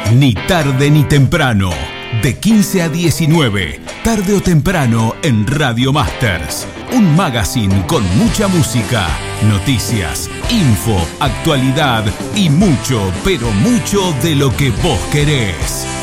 Ni tarde ni temprano. De 15 a 19, tarde o temprano en Radio Masters. Un magazine con mucha música, noticias, info, actualidad y mucho, pero mucho de lo que vos querés.